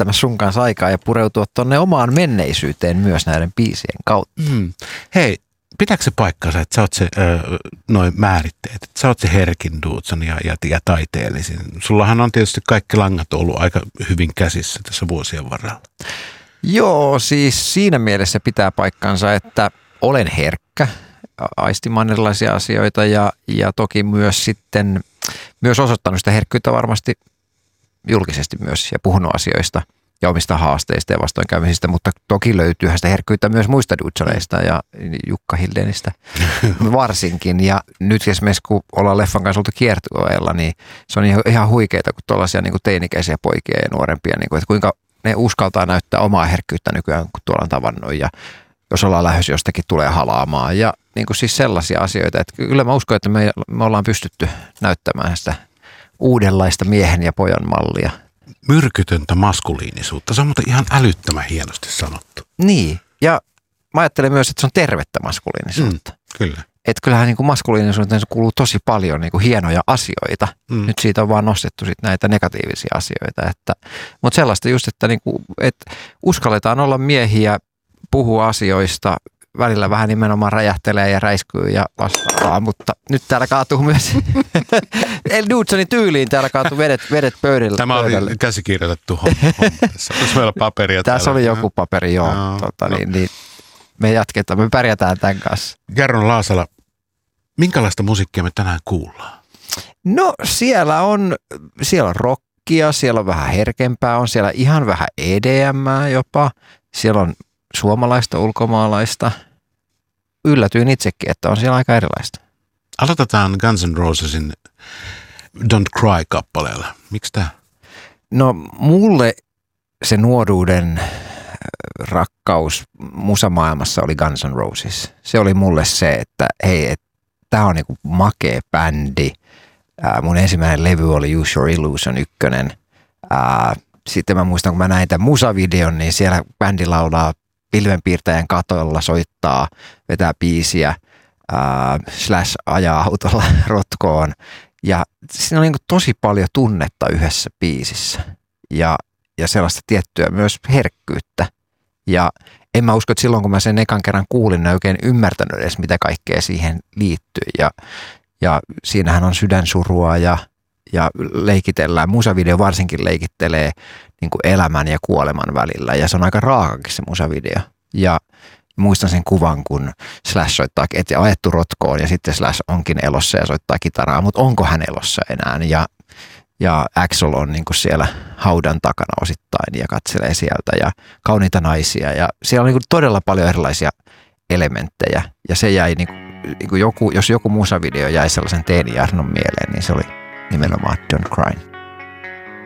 viettämässä sun kanssa aikaa ja pureutua tuonne omaan menneisyyteen myös näiden biisien kautta. Hei, pitääkö se paikkansa, että sä oot se, noin määritteet, että sä oot se herkin duutson ja taiteellisin? Sullahan on tietysti kaikki langat ollut aika hyvin käsissä tässä vuosien varrella. Joo, siis siinä mielessä pitää paikkansa, että olen herkkä aistimaan erilaisia asioita ja toki myös sitten myös osoittanut sitä herkkyyttä varmasti julkisesti myös ja puhunut asioista ja omista haasteista ja vastoinkäymisistä, mutta toki löytyyhän sitä herkkyyttä myös muista duutsoneista ja Jukka Hildenistä varsinkin. Ja nyt esimerkiksi kun ollaan leffan kanssa oltu kiertueella, niin se on ihan huikeeta, kun tuollaisia niin kuin teinikäisiä poikia ja nuorempia, niin kuin, että kuinka ne uskaltaa näyttää omaa herkkyyttä nykyään, kun tuolla on tavannut ja jos ollaan lähdössä jostakin tulee halaamaan ja niin kuin siis sellaisia asioita, että kyllä mä uskon, että me ollaan pystytty näyttämään sitä uudenlaista miehen ja pojan mallia. Myrkytöntä maskuliinisuutta, se on muuten ihan älyttömän hienosti sanottu. Niin, ja mä ajattelen myös, että se on tervettä maskuliinisuutta. Kyllä. Että kyllähän niin kuin maskuliinisuuteen kuuluu tosi paljon niin kuin hienoja asioita. Nyt siitä on vaan nostettu sit näitä negatiivisia asioita. Mutta sellaista just, että, niin kuin, että uskalletaan olla miehiä, puhua asioista, välillä vähän nimenomaan räjähtelee ja räiskyy ja vastaan, mutta nyt täällä kaatuu myös El Dudesonin tyyliin, täällä kaatuu vedet pöydälle. Tämä oli käsikirjoitettu homma. Olisi meillä paperia. Tässä oli joku paperi, joo. Niin, me jatketaan, me pärjätään tämän kanssa. Jarno Laasala, minkälaista musiikkia me tänään kuullaan? No siellä on rockia, siellä on vähän herkempää, on siellä ihan vähän EDM:ää jopa, siellä on suomalaista, ulkomaalaista. Yllätyin itsekin, että on siellä aika erilaista. Aloitetaan Guns N' Rosesin Don't Cry-kappaleella. Miksi tämä? No mulle se nuoruuden rakkaus musamaailmassa oli Guns N' Roses. Se oli mulle se, että hei, tämä on niinku makea bändi. Mun ensimmäinen levy oli Use Your Illusion 1. Sitten mä muistan, kun mä näin tämän musavideon, niin siellä bändi laulaa pilvenpiirtäjän katolla, soittaa, vetää biisiä, Slash ajaa autolla rotkoon. Ja siinä on niin kuin tosi paljon tunnetta yhdessä biisissä ja sellaista tiettyä myös herkkyyttä. Ja en mä usko, että silloin kun mä sen ekan kerran kuulin, en oikein ymmärtänyt edes, mitä kaikkea siihen liittyy. Ja siinähän on sydänsurua ja leikitellään. Musavideo varsinkin leikittelee niin kuin elämän ja kuoleman välillä ja se on aika raakakin se musavideo. Ja muistan sen kuvan, kun Slash soittaa, että ajettu rotkoon ja sitten Slash onkin elossa ja soittaa kitaraa, mutta onko hän elossa enää? Ja Axl on niin kuin siellä haudan takana osittain ja katselee sieltä ja kauniita naisia ja siellä on niin kuin todella paljon erilaisia elementtejä ja se jäi niin kuin jos joku musavideo jäi sellaisen teini-Jarnon mieleen, niin se oli nimenomaan Don't Cry.